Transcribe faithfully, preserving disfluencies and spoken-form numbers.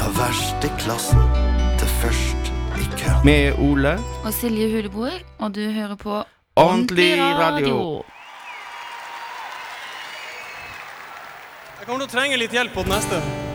Fra verst i klassen til først i kø. Med Ole og Silje Huleboer, og du hører på Ordentlig radio. Jeg kommer til å trenge litt hjelp på det neste.